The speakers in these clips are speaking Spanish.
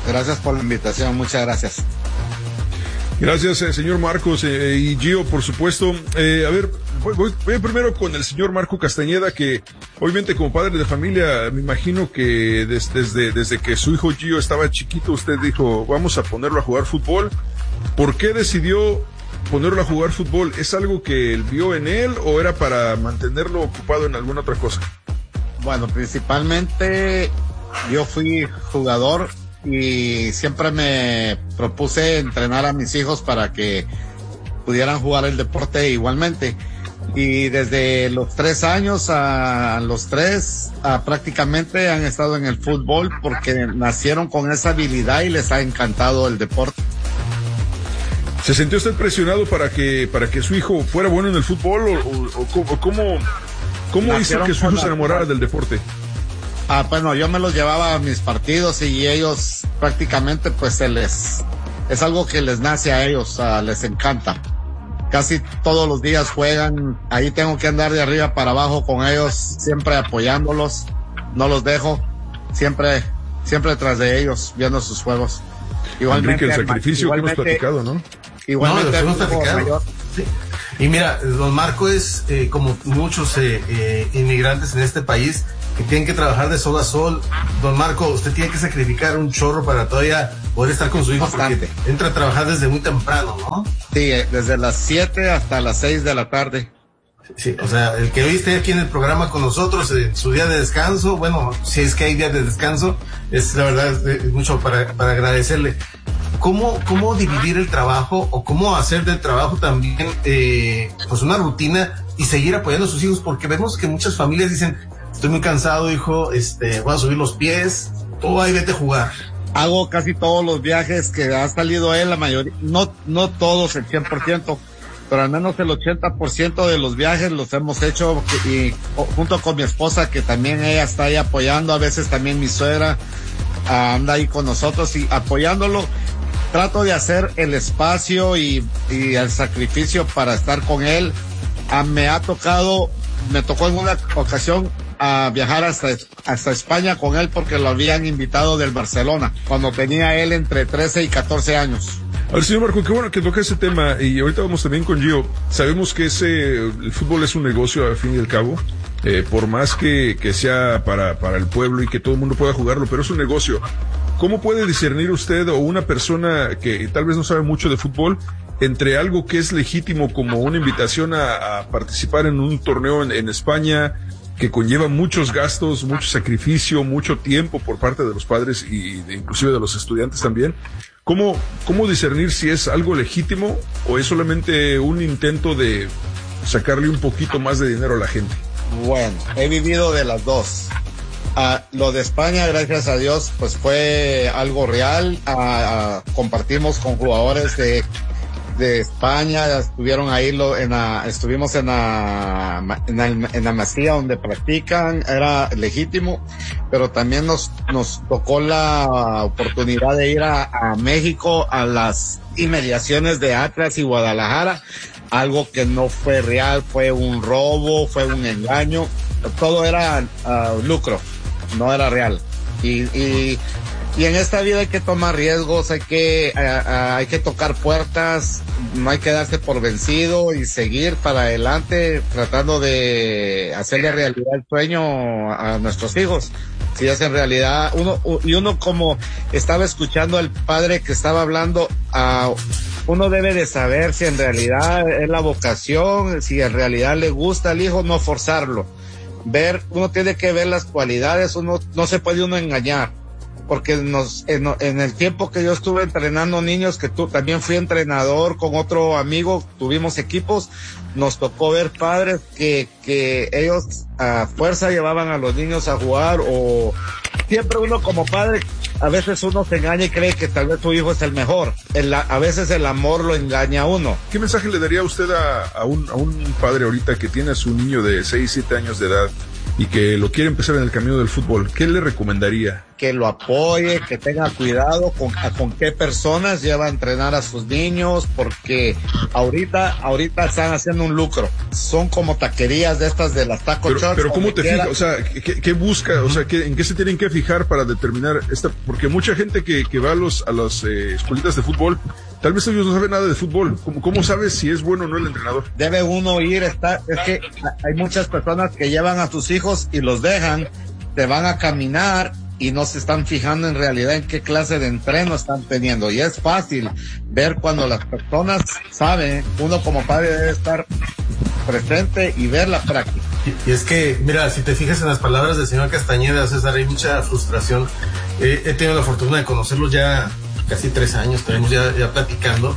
Gracias por la invitación, muchas gracias. Gracias, señor Marcos, y Gio, por supuesto. A ver, voy primero con el señor Marco Castañeda, que obviamente como padre de familia, me imagino que desde que su hijo Gio estaba chiquito, usted dijo, vamos a ponerlo a jugar fútbol. ¿Por qué decidió ponerlo a jugar fútbol? ¿Es algo que él vio en él o era para mantenerlo ocupado en alguna otra cosa? Bueno, principalmente yo fui jugador y siempre me propuse entrenar a mis hijos para que pudieran jugar el deporte igualmente. Y desde los 3 años a los 3 prácticamente han estado en el fútbol porque nacieron con esa habilidad y les ha encantado el deporte. ¿Se sintió usted presionado para que su hijo fuera bueno en el fútbol o cómo hizo que su hijo se enamorara del deporte? Bueno, yo me los llevaba a mis partidos y ellos prácticamente pues es algo que les nace a ellos, les encanta. Casi todos los días juegan, ahí tengo que andar de arriba para abajo con ellos, siempre apoyándolos, no los dejo, siempre tras de ellos, viendo sus juegos. Igualmente Enrique, el sacrificio que hemos platicado, ¿no? Igualmente hemos platicado. Sí. Y mira, don Marco es como muchos inmigrantes en este país que tienen que trabajar de sol a sol. Don Marco, usted tiene que sacrificar un chorro para todavía poder estar con su hijo. Bastante. Porque entra a trabajar desde muy temprano, ¿no? Sí, desde las 7 hasta las 6 de la tarde. Sí, o sea, el que viste aquí en el programa con nosotros en su día de descanso, bueno, si es que hay días de descanso, es la verdad es mucho para agradecerle. ¿Cómo dividir el trabajo o cómo hacer del trabajo también pues una rutina y seguir apoyando a sus hijos? Porque vemos que muchas familias dicen, estoy muy cansado, hijo, voy a subir los pies, o ahí vete a jugar. Hago casi todos los viajes que ha salido él, la mayoría, no todos el 100%, pero al menos el 80% de los viajes los hemos hecho y junto con mi esposa, que también ella está ahí apoyando, a veces también mi suegra anda ahí con nosotros y apoyándolo. Trato de hacer el espacio y el sacrificio para estar con él. Me tocó en una ocasión a viajar hasta España con él porque lo habían invitado del Barcelona, cuando tenía él entre 13 y 14 años. A ver, señor Marco, qué bueno que toca ese tema, y ahorita vamos también con Gio. Sabemos que el fútbol es un negocio al fin y al cabo, por más que sea para el pueblo y que todo el mundo pueda jugarlo, pero es un negocio. ¿Cómo puede discernir usted o una persona que tal vez no sabe mucho de fútbol entre algo que es legítimo como una invitación a participar en un torneo en España que conlleva muchos gastos, mucho sacrificio, mucho tiempo por parte de los padres y inclusive de los estudiantes también? ¿Cómo discernir si es algo legítimo o es solamente un intento de sacarle un poquito más de dinero a la gente? Bueno, he vivido de las dos. Lo de España, gracias a Dios, pues fue algo real. Compartimos con jugadores de España, estuvieron ahí estuvimos en la Masía donde practican, era legítimo, pero también nos tocó la oportunidad de ir a México, a las inmediaciones de Atlas y Guadalajara, algo que no fue real, fue un robo, fue un engaño, todo era lucro, no era real. Y en esta vida hay que tomar riesgos, hay que tocar puertas, no hay que darse por vencido y seguir para adelante tratando de hacerle realidad el sueño a nuestros hijos. Si es en realidad, uno como estaba escuchando al padre que estaba hablando, uno debe de saber si en realidad es la vocación, si en realidad le gusta al hijo, no forzarlo. Uno tiene que ver las cualidades, no se puede uno engañar. Porque en el tiempo que yo estuve entrenando niños, que también fui entrenador con otro amigo, tuvimos equipos, nos tocó ver padres que ellos a fuerza llevaban a los niños a jugar, o siempre uno como padre, a veces uno se engaña y cree que tal vez su hijo es el mejor. A veces el amor lo engaña a uno. ¿Qué mensaje le daría usted a un padre ahorita que tiene a su niño de 6, 7 años de edad y que lo quiere empezar en el camino del fútbol, ¿qué le recomendaría? Que lo apoye, que tenga cuidado con qué personas lleva a entrenar a sus niños, porque ahorita están haciendo un lucro. Son como taquerías de estas de las taco shops. Pero ¿cómo te fijas? O sea, ¿qué busca? O sea, ¿en qué se tienen que fijar para determinar esta? Porque mucha gente que va a las escuelitas de fútbol, tal vez ellos no saben nada de fútbol. ¿Cómo sabes si es bueno o no el entrenador? Debe uno es que hay muchas personas que llevan a sus hijos y los dejan, te van a caminar y no se están fijando en realidad en qué clase de entreno están teniendo. Y es fácil ver cuando las personas saben, uno como padre debe estar presente y ver la práctica. Y es que, mira, si te fijas en las palabras del señor Castañeda, César, hay mucha frustración. He tenido la fortuna de conocerlo ya casi 3 años, tenemos ya platicando.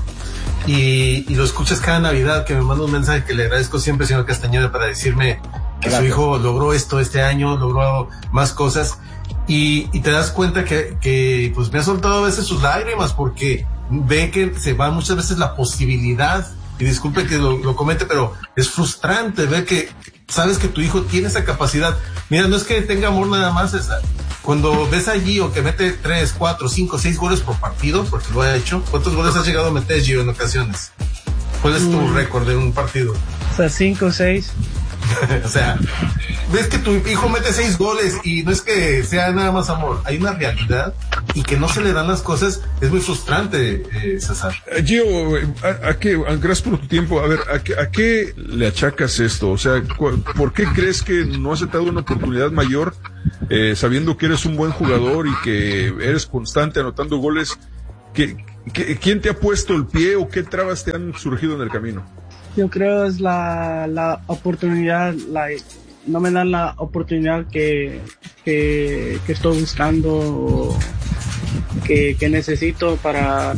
Y lo escuchas cada Navidad, que me manda un mensaje que le agradezco siempre, señor Castañeda, para decirme que su hijo logró esto este año, logró más cosas. Y te das cuenta que pues me ha soltado a veces sus lágrimas, porque ve que se va muchas veces la posibilidad, y disculpe que lo comente, pero es frustrante ver que sabes que tu hijo tiene esa capacidad. Mira, no es que tenga amor nada más, César. Cuando ves a Gio que mete 3, 4, 5, 6 goles por partido, porque lo ha hecho, ¿cuántos goles has llegado a meter, Gio, en ocasiones? ¿Cuál es tu récord de un partido? O sea, 5 o 6. O sea, ves que tu hijo mete 6 goles y no es que sea nada más amor, hay una realidad y que no se le dan las cosas, es muy frustrante, César. Gio, gracias por tu tiempo. A ver, ¿a qué le achacas esto? O sea, ¿por qué crees que no has dado una oportunidad mayor, sabiendo que eres un buen jugador y que eres constante anotando goles? ¿Quién te ha puesto el pie o qué trabas te han surgido en el camino? Yo creo es la oportunidad, no me dan la oportunidad que estoy buscando, o que necesito para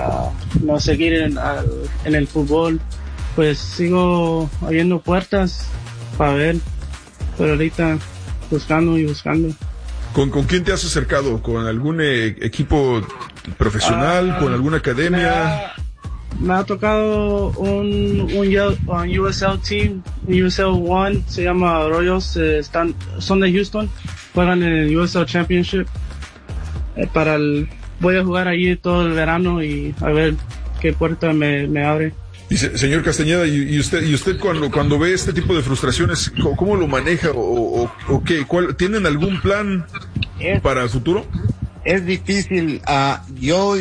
no seguir en el fútbol. Pues sigo abriendo puertas para ver, pero ahorita buscando. ¿Con quién te has acercado? ¿Con algún equipo profesional? ¿Con alguna academia? Me ha tocado un USL team, USL One, se llama Royals, son de Houston, juegan en el USL Championship. Voy a jugar allí todo el verano y a ver qué puerta me abre. Dice, señor Castañeda, ¿y usted cuando ve este tipo de frustraciones, cómo lo maneja o qué? ¿Tienen algún plan para el futuro? Es difícil. Yo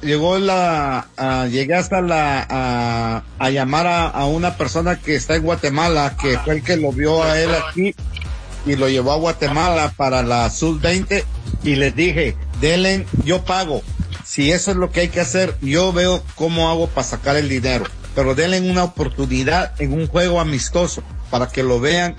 llegué hasta a llamar a una persona que está en Guatemala, que fue el que lo vio a él aquí y lo llevó a Guatemala para la Sub-20, y les dije, denle, yo pago. Si eso es lo que hay que hacer, yo veo cómo hago para sacar el dinero, pero denle una oportunidad en un juego amistoso para que lo vean.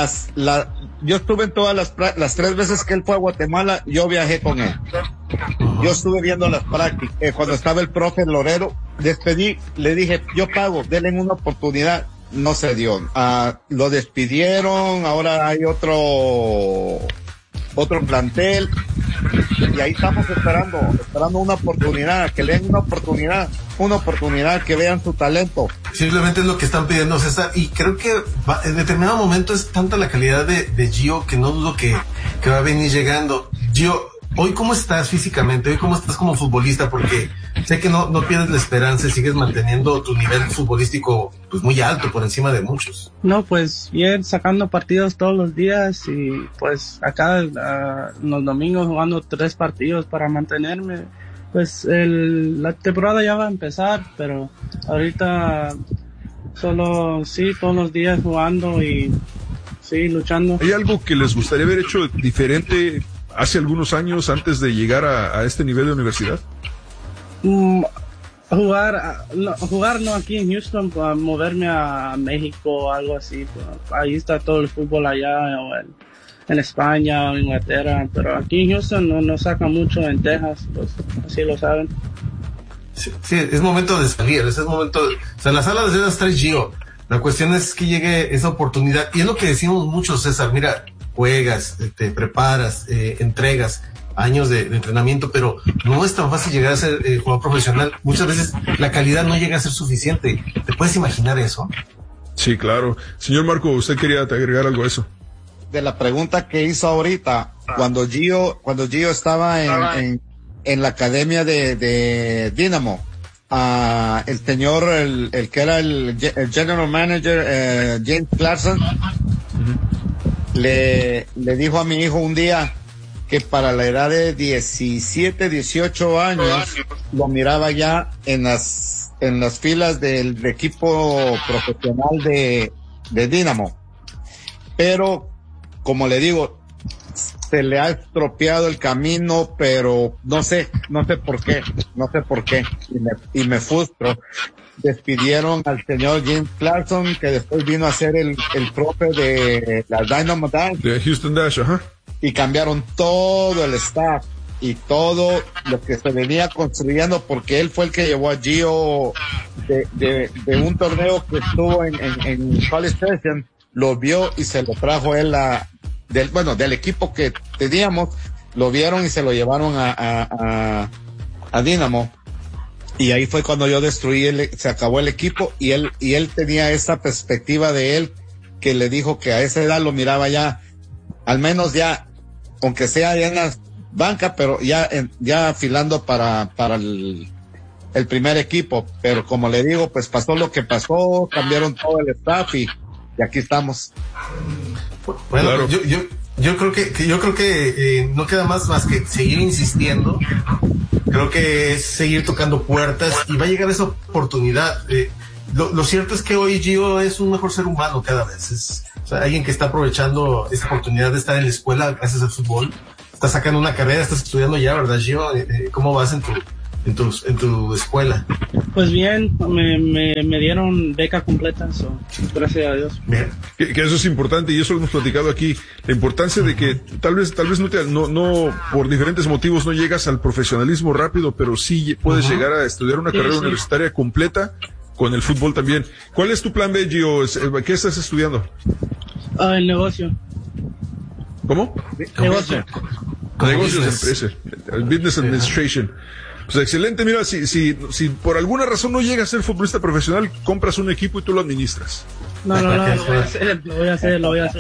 Yo estuve en todas las 3 veces que él fue a Guatemala, yo viajé con él. Yo estuve viendo las prácticas. Cuando estaba el profe Lorero, despedí, le dije, yo pago, denle una oportunidad. No se dio. Lo despidieron, ahora hay otro plantel, y ahí estamos esperando una oportunidad, que le den una oportunidad, que vean su talento. Simplemente es lo que están pidiendo, César, y creo que en determinado momento es tanta la calidad de Gio que no dudo que va a venir llegando. Gio, hoy ¿cómo estás físicamente? Hoy ¿cómo estás como futbolista? Porque sé que no pierdes la esperanza y sigues manteniendo tu nivel futbolístico pues muy alto, por encima de muchos. No, pues bien, sacando partidos todos los días, y pues acá los domingos jugando 3 partidos para mantenerme. Pues la temporada ya va a empezar, pero ahorita solo todos los días jugando y sí, luchando. ¿Hay algo que les gustaría haber hecho diferente hace algunos años antes de llegar a este nivel de universidad? Jugar no aquí en Houston, para moverme a México o algo así. Ahí está todo el fútbol allá, o en España o Inglaterra, pero aquí en Houston no saca mucho, en Texas, pues así lo saben. Sí, es momento de salir, es momento o sea, la sala de esas 3 Gio. La cuestión es que llegue esa oportunidad, y es lo que decimos mucho, César, mira, juegas, te preparas, entregas años de entrenamiento, pero no es tan fácil llegar a ser jugador profesional. Muchas veces la calidad no llega a ser suficiente. ¿Te puedes imaginar eso? Sí, claro. Señor Marco, ¿usted quería agregar algo a eso? de la pregunta que hizo ahorita, cuando Gio estaba en la academia de Dinamo, el señor, el que era el general manager, James Clarkson, le dijo a mi hijo un día que para la edad de 17, 18 años lo miraba ya en las filas del equipo profesional de Dinamo. Pero, como le digo, se le ha estropeado el camino, pero no sé por qué, y me frustro. Despidieron al señor James Clarkson, que después vino a ser el profe de la Dynamo Dash. De Houston Dash, ajá. Y cambiaron todo el staff y todo lo que se venía construyendo, porque él fue el que llevó a Gio de un torneo que estuvo en College Station, lo vio y se lo trajo él del equipo que teníamos, lo vieron y se lo llevaron a Dinamo. Y ahí fue cuando yo destruí, se acabó el equipo, y él tenía esa perspectiva de él, que le dijo que a esa edad lo miraba ya, al menos ya, aunque sea ya en la banca, pero ya afilando para el primer equipo. Pero como le digo, pues pasó lo que pasó, cambiaron todo el staff y aquí estamos. Bueno, Claro. yo creo que no queda más que seguir insistiendo. Creo que es seguir tocando puertas y va a llegar esa oportunidad. Lo cierto es que hoy Gio es un mejor ser humano cada vez. O sea, alguien que está aprovechando esta oportunidad de estar en la escuela gracias al fútbol. Estás sacando una carrera, estás estudiando ya, ¿verdad, Gio? ¿Cómo vas en tu escuela? Pues bien, me dieron beca completa, gracias a Dios. Bien. Que eso es importante, y eso lo hemos platicado aquí, la importancia de que tal vez no por diferentes motivos no llegas al profesionalismo rápido, pero sí puedes llegar a estudiar una carrera universitaria completa con el fútbol también. ¿Cuál es tu plan B, Gio? ¿Qué estás estudiando? El negocio. ¿Cómo? Negocio. Negocios, empresa, Business Administration. Pues excelente, mira, si por alguna razón no llegas a ser futbolista profesional, compras un equipo y tú lo administras. No, lo voy a hacer.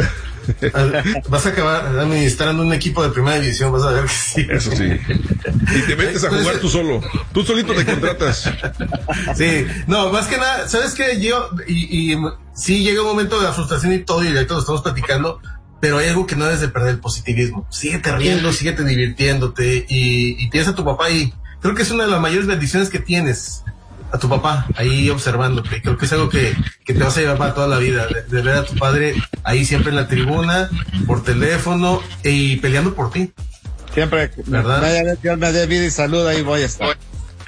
Vas a acabar administrando un equipo de primera división, vas a ver que sí. Eso sí. Y te metes a jugar tú solo. Tú solito te contratas. Sí, no, más que nada, ¿sabes qué? Yo, sí llega un momento de la frustración y todo, y ahorita lo estamos platicando, pero hay algo que no debes de perder, el positivismo. Síguete riendo, síguete divirtiéndote, y tienes a tu papá ahí. Creo que es una de las mayores bendiciones que tienes, a tu papá ahí observándote. Creo que es algo que te vas a llevar para toda la vida, de ver a tu padre ahí siempre en la tribuna, por teléfono, y peleando por ti. Siempre, ¿verdad? Dios me dé vida y salud, ahí voy a estar.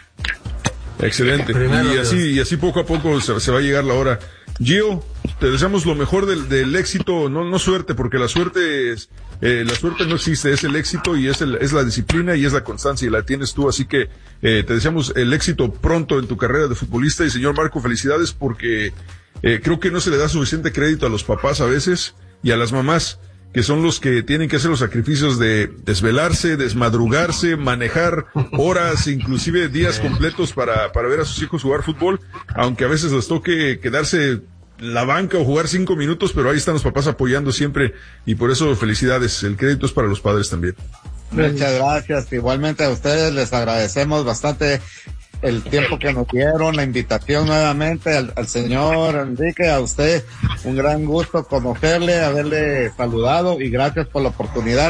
Excelente. Primero, Y así poco a poco se va a llegar la hora. Gio, te deseamos lo mejor del éxito, no suerte, porque la suerte no existe, es el éxito y es la disciplina y es la constancia, y la tienes tú, así que te deseamos el éxito pronto en tu carrera de futbolista. Y señor Marco, felicidades, porque creo que no se le da suficiente crédito a los papás a veces y a las mamás, que son los que tienen que hacer los sacrificios de desvelarse, desmadrugarse, manejar horas, inclusive días completos para ver a sus hijos jugar fútbol, aunque a veces les toque quedarse en la banca o jugar 5 minutos, pero ahí están los papás apoyando siempre, y por eso felicidades, el crédito es para los padres también. Muchas gracias, igualmente a ustedes les agradecemos bastante el tiempo que nos dieron, la invitación nuevamente al señor Enrique, a usted, un gran gusto conocerle, haberle saludado, y gracias por la oportunidad.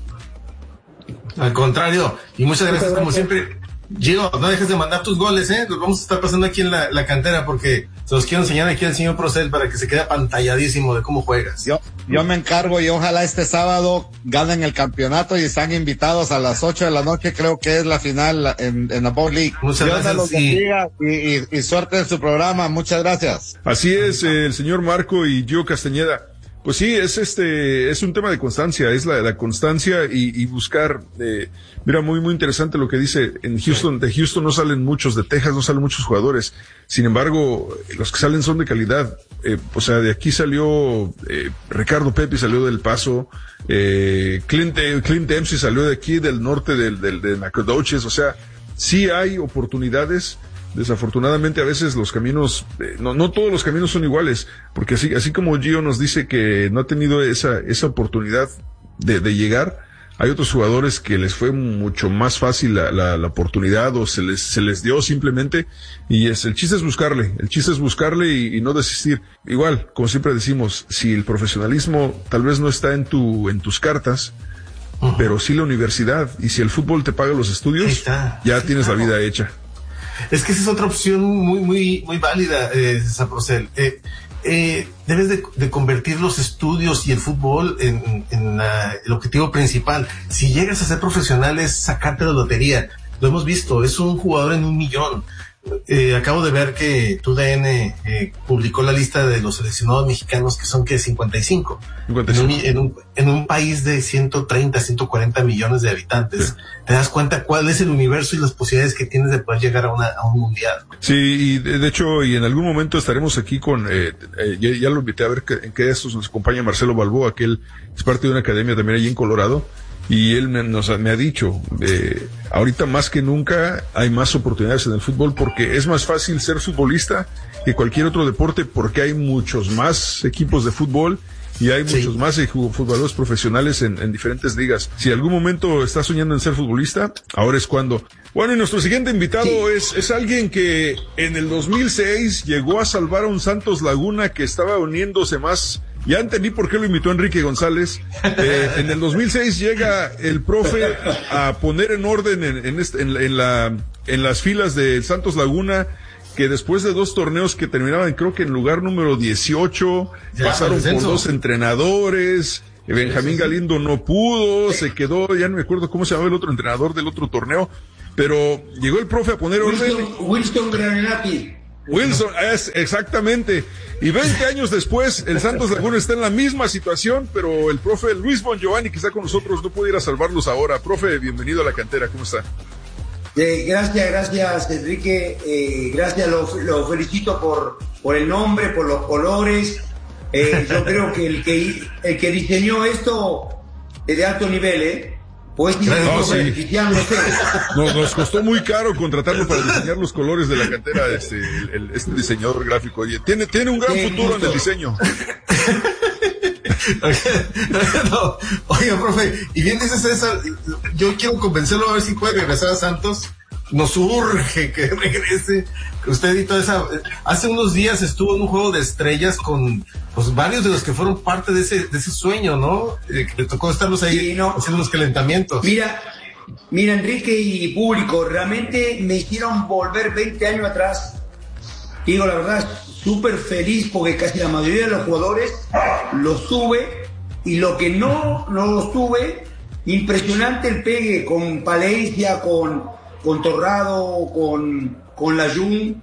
Al contrario, y muchas gracias como siempre. Gio, no dejes de mandar tus goles, los vamos a estar pasando aquí en la cantera, porque se los quiero enseñar aquí al señor Procel para que se quede apantalladísimo de cómo juegas. Yo me encargo, y ojalá este sábado ganen el campeonato y están invitados a las 8 de la noche, creo que es la final en la Bowl League. Muchas Dios gracias. los bendiga y suerte en su programa, muchas gracias. Así es, el señor Marco y Gio Castañeda. Pues sí, es un tema de constancia, es la constancia y buscar, mira, muy interesante lo que dice. En Houston, de Houston no salen muchos, de Texas no salen muchos jugadores, sin embargo, los que salen son de calidad. O sea, de aquí salió, Ricardo Pepi salió del Paso, Clint Dempsey salió de aquí, del norte de Nacogdoches. O sea, sí hay oportunidades, Desafortunadamente a veces los caminos, no todos los caminos son iguales, porque así como Gio nos dice que no ha tenido esa oportunidad de llegar, hay otros jugadores que les fue mucho más fácil la oportunidad, o se les dio simplemente, y el chiste es buscarle y no desistir. Igual, como siempre decimos, si el profesionalismo tal vez no está en tus cartas, pero sí la universidad, y si el fútbol te paga los estudios, ya tienes la vida hecha. Es que esa es otra opción muy válida, César Procel. Debes de convertir los estudios y el fútbol en el objetivo principal. Si llegas a ser profesional es sacarte la lotería. Lo hemos visto, es un jugador en 1 millón. Acabo de ver que TUDN publicó la lista de los seleccionados mexicanos, que son 55. En un país de 130, 140 millones de habitantes. Sí. Te das cuenta cuál es el universo y las posibilidades que tienes de poder llegar a un mundial. Sí, y de hecho, y en algún momento estaremos aquí con, ya lo invité a ver en qué de estos nos acompaña Marcelo Balboa, que él es parte de una academia también allí en Colorado. Y él me ha dicho, ahorita más que nunca hay más oportunidades en el fútbol, porque es más fácil ser futbolista que cualquier otro deporte, porque hay muchos más equipos de fútbol y hay muchos más futbolistas profesionales en diferentes ligas. Si algún momento estás soñando en ser futbolista, ahora es cuando. Bueno, y nuestro siguiente invitado es alguien que en el 2006 llegó a salvar a un Santos Laguna que estaba uniéndose más. Ya entendí por qué lo invitó Enrique González. En el 2006 llega el profe a poner en orden en las filas del Santos Laguna, que después de 2 torneos que terminaban, creo que en lugar número 18, pasaron por 2 entrenadores. Benjamín Galindo no pudo, se quedó, ya no me acuerdo cómo se llamaba el otro entrenador del otro torneo, pero llegó el profe a poner orden. Wilson Granelati. Wilson, exactamente. Y 20 años después, el Santos Laguna está en la misma situación, pero el profe Luis Bongiovanni, que está con nosotros, no puede ir a salvarlos ahora. Profe, bienvenido a la cantera, ¿cómo está? Gracias, Enrique. Gracias, lo felicito por el nombre, por los colores. Yo creo que el que diseñó esto es de alto nivel, Pues nos costó muy caro contratarlo para diseñar los colores de la cantera, este diseñador gráfico. Oye, tiene un gran futuro en el diseño. No, oiga, profe, y bien dice César, yo quiero convencerlo a ver si puede regresar a Santos. Nos urge que regrese. Usted y toda esa. Hace unos días estuvo en un juego de estrellas con pues varios de los que fueron parte de ese sueño, ¿no? Que le tocó estarlos ahí haciendo los calentamientos. Mira, Enrique y público, realmente me hicieron volver 20 años atrás. Digo la verdad, súper feliz porque casi la mayoría de los jugadores los tuve, y lo que no los tuve, impresionante el pegue con Palencia, con Torrado, con Layún.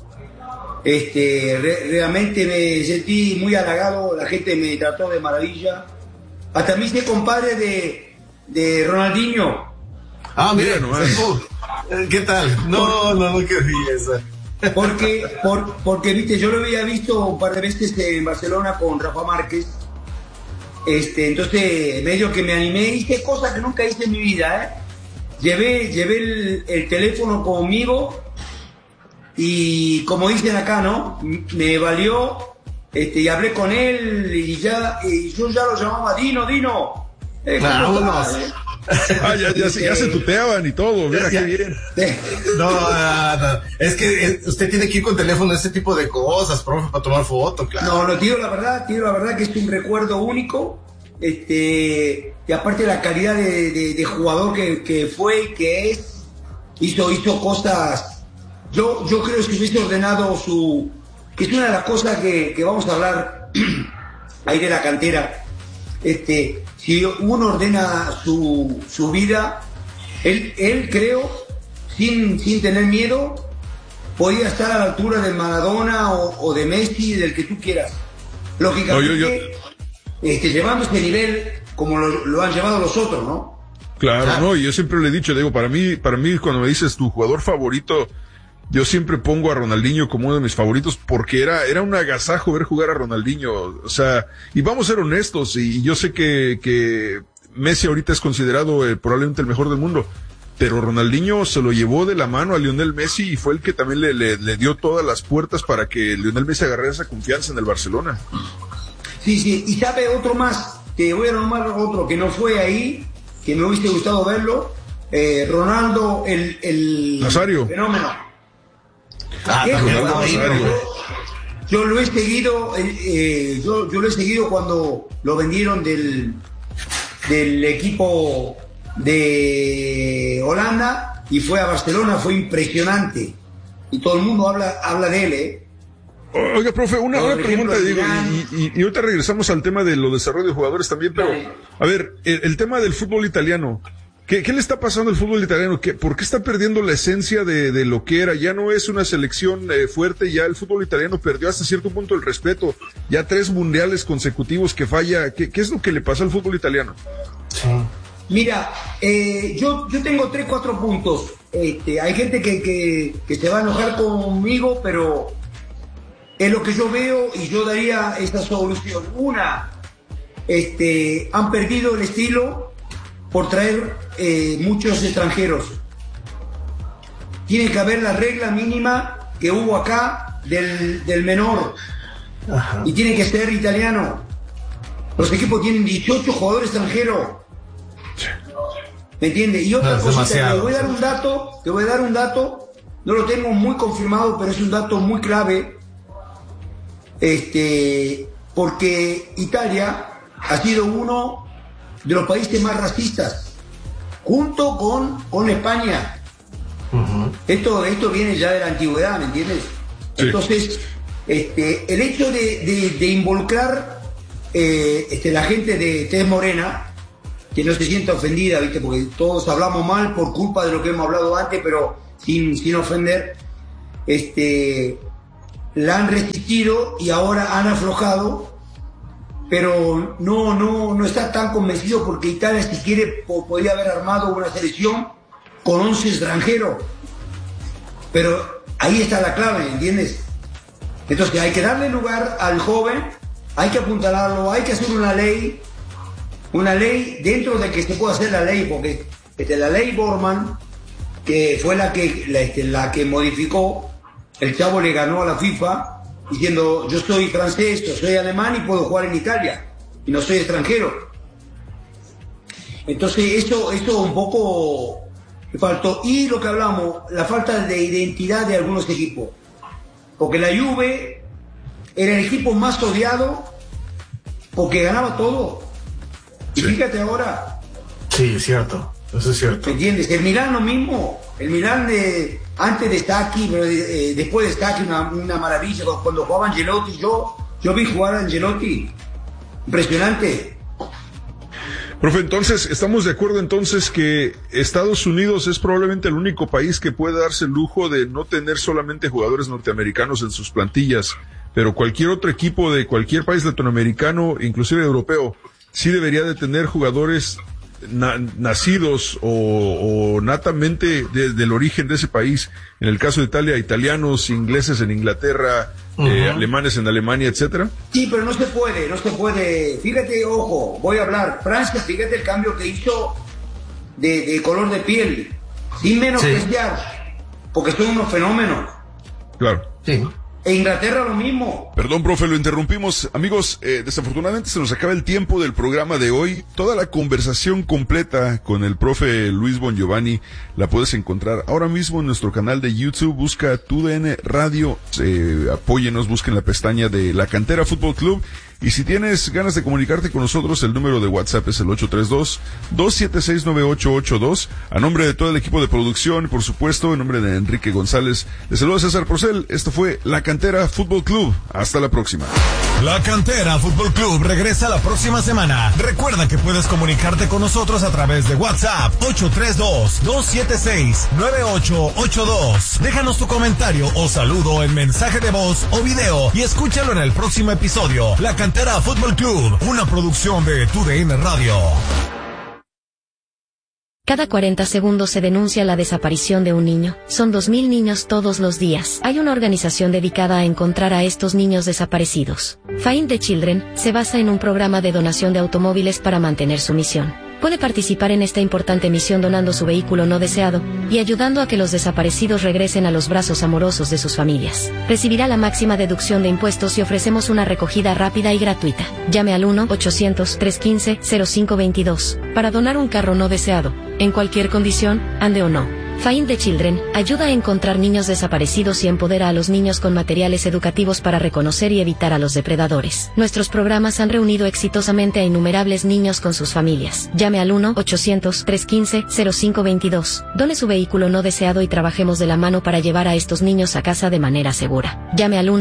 Realmente me sentí muy halagado, la gente me trató de maravilla. Hasta me hice compadre de Ronaldinho. Ah, mira, ¿qué tal? No, qué belleza. Porque viste, yo lo había visto un par de veces en Barcelona con Rafa Márquez. Entonces medio que me animé, hice cosas que nunca hice en mi vida, Llevé el teléfono conmigo y, como dicen acá, ¿no? Me valió, y hablé con él y yo ya lo llamaba Dino. Ya se tuteaban y todo, mira qué bien. No, es que usted tiene que ir con teléfono, ese tipo de cosas, profe, para tomar fotos, claro. No, tío, la verdad que es un recuerdo único. Y aparte la calidad de jugador que fue y que es, hizo cosas. Yo creo que si hubiese ordenado que es una de las cosas que vamos a hablar ahí de la cantera. Si uno ordena su vida, él creo, sin tener miedo, podía estar a la altura de Maradona o de Messi, del que tú quieras. Lógicamente, llevando este nivel como lo han llevado los otros, ¿no? Claro, no, y yo siempre le he dicho, digo, para mí cuando me dices tu jugador favorito, yo siempre pongo a Ronaldinho como uno de mis favoritos, porque era un agasajo ver jugar a Ronaldinho, o sea, y vamos a ser honestos, y yo sé que Messi ahorita es considerado probablemente el mejor del mundo, pero Ronaldinho se lo llevó de la mano a Lionel Messi y fue el que también le dio todas las puertas para que Lionel Messi agarrara esa confianza en el Barcelona. Sí, y sabe otro más, te voy a nombrar otro que no fue ahí, que me hubiese gustado verlo, Ronaldo, el Nazario. Fenómeno. Ronaldo Nazario. Yo lo he seguido, yo lo he seguido cuando lo vendieron del equipo de Holanda y fue a Barcelona, fue impresionante. Y todo el mundo habla de él, Oiga, profe, una pregunta, digo, y ahorita regresamos al tema de los desarrollos de jugadores también, pero, a ver, el tema del fútbol italiano, ¿qué le está pasando al fútbol italiano? ¿Por qué está perdiendo la esencia de lo que era? Ya no es una selección fuerte, ya el fútbol italiano perdió hasta cierto punto el respeto, ya 3 mundiales consecutivos que falla, ¿qué es lo que le pasa al fútbol italiano? Sí. Mira, yo tengo 3-4 puntos. Hay gente que se va a enojar conmigo, pero es lo que yo veo y yo daría esta solución. Una, han perdido el estilo por traer muchos extranjeros. Tiene que haber la regla mínima que hubo acá del menor. Ajá. Y tiene que ser italiano. Los equipos tienen 18 jugadores extranjeros. ¿Me entiendes? Y otra cosita, te voy a dar un dato, no lo tengo muy confirmado, pero es un dato muy clave, porque Italia ha sido uno de los países más racistas, junto con España. Uh-huh. Esto viene ya de la antigüedad, ¿me entiendes? Sí. Entonces, el hecho de involucrar la gente de tez morena, que no se sienta ofendida, ¿viste? Porque todos hablamos mal por culpa de lo que hemos hablado antes, pero sin ofender, la han resistido y ahora han aflojado, pero no está tan convencido, porque Italia, si quiere, podría haber armado una selección con 11 extranjeros, pero ahí está la clave, ¿entiendes? Entonces hay que darle lugar al joven, hay que apuntalarlo, hay que hacer una ley dentro de que se pueda hacer la ley, porque la ley Bormann, que fue la que modificó, el chavo le ganó a la FIFA diciendo: yo soy francés, yo soy alemán y puedo jugar en Italia y no soy extranjero. Entonces esto un poco faltó. Y lo que hablamos, la falta de identidad de algunos equipos, porque la Juve era el equipo más odiado porque ganaba todo. Y fíjate ahora. Sí, es cierto. Eso es cierto. ¿Me entiendes? El Milán lo mismo. El Milán antes de Stacchi, después de Stacchi, una maravilla. Cuando jugaba Ancelotti, yo vi jugar a Ancelotti. Impresionante. Profe, entonces, ¿estamos de acuerdo entonces que Estados Unidos es probablemente el único país que puede darse el lujo de no tener solamente jugadores norteamericanos en sus plantillas, pero cualquier otro equipo de cualquier país latinoamericano, inclusive europeo, sí debería de tener jugadores nacidos o natamente del origen de ese país? En el caso de Italia, italianos, ingleses en Inglaterra, alemanes en Alemania, etcétera. Sí, pero no se puede. Fíjate, ojo, voy a hablar. Francia, fíjate el cambio que hizo de color de piel, sin menospreciar, porque son unos fenómenos. Claro. Sí. E Inglaterra lo mismo. Perdón, profe, lo interrumpimos. Amigos, desafortunadamente se nos acaba el tiempo del programa de hoy. Toda la conversación completa con el profe Luis Bongiovanni la puedes encontrar ahora mismo en nuestro canal de YouTube. Busca TUDN Radio, apóyenos, busquen la pestaña de La Cantera Fútbol Club. Y si tienes ganas de comunicarte con nosotros, el número de WhatsApp es el 832-276-9882. A nombre de todo el equipo de producción, por supuesto, en nombre de Enrique González, les saluda César Procel. Esto fue La Cantera Fútbol Club. Hasta la próxima. La Cantera Fútbol Club regresa la próxima semana. Recuerda que puedes comunicarte con nosotros a través de WhatsApp 832-276-9882. Déjanos tu comentario o saludo en mensaje de voz o video y escúchalo en el próximo episodio. La Cantera Fútbol Club, una producción de TUDN Radio. Cada 40 segundos se denuncia la desaparición de un niño. Son 2.000 niños todos los días. Hay una organización dedicada a encontrar a estos niños desaparecidos. Find the Children se basa en un programa de donación de automóviles para mantener su misión. Puede participar en esta importante misión donando su vehículo no deseado y ayudando a que los desaparecidos regresen a los brazos amorosos de sus familias. Recibirá la máxima deducción de impuestos y ofrecemos una recogida rápida y gratuita. Llame al 1-800-315-0522 para donar un carro no deseado, en cualquier condición, ande o no. Find the Children ayuda a encontrar niños desaparecidos y empodera a los niños con materiales educativos para reconocer y evitar a los depredadores. Nuestros programas han reunido exitosamente a innumerables niños con sus familias. Llame al 1-800-315-0522. Done su vehículo no deseado y trabajemos de la mano para llevar a estos niños a casa de manera segura. Llame al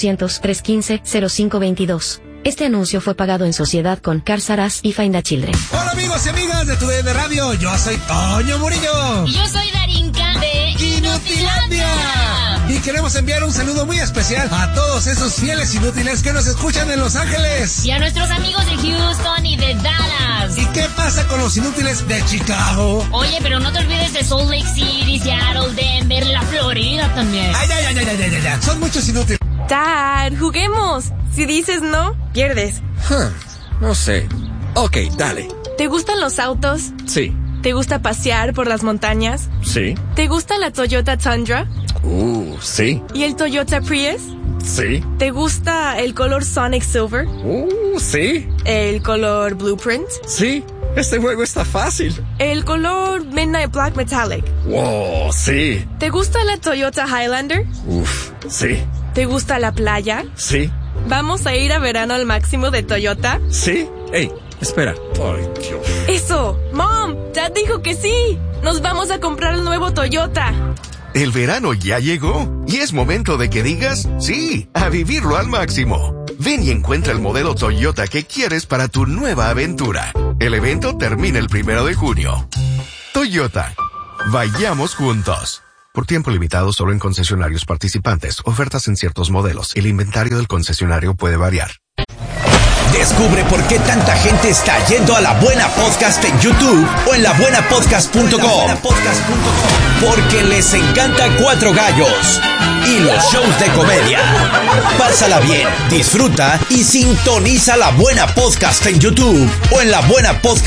1-800-315-0522. Este anuncio fue pagado en sociedad con Cars R Us y Find the Children. Hola amigos y amigas de TUDN Radio, yo soy Toño Murillo. Y yo soy Darinka de Inutilandia. Y queremos enviar un saludo muy especial a todos esos fieles inútiles que nos escuchan en Los Ángeles. Y a nuestros amigos de Houston y de Dallas. ¿Y qué pasa con los inútiles de Chicago? Oye, pero no te olvides de Salt Lake City, Seattle, Denver, la Florida también. Ay, son muchos inútiles. Dad, juguemos. Si dices no, pierdes. No sé. Ok, dale. ¿Te gustan los autos? Sí. ¿Te gusta pasear por las montañas? Sí. ¿Te gusta la Toyota Tundra? Sí. ¿Y el Toyota Prius? Sí. ¿Te gusta el color Sonic Silver? Sí. ¿El color Blueprint? Sí. Este juego está fácil. ¿El color Midnight Black Metallic? Wow, sí. ¿Te gusta la Toyota Highlander? Sí. ¿Te gusta la playa? Sí. ¿Vamos a ir a verano al máximo de Toyota? Sí. Ey, espera. Ay, Dios. ¡Eso! ¡Mom! Dad dijo que sí. Nos vamos a comprar el nuevo Toyota. El verano ya llegó y es momento de que digas sí a vivirlo al máximo. Ven y encuentra el modelo Toyota que quieres para tu nueva aventura. El evento termina el 1 de junio. Toyota. Vayamos juntos. Por tiempo limitado solo en concesionarios participantes. Ofertas en ciertos modelos. El inventario del concesionario puede variar. Descubre por qué tanta gente está yendo a La Buena Podcast en YouTube o en labuenapodcast.com. Porque les encanta Cuatro Gallos y los shows de comedia. Pásala bien, disfruta y sintoniza La Buena Podcast en YouTube o en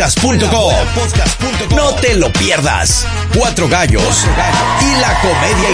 labuenapodcast.com. No te lo pierdas. Cuatro Gallos y la comedia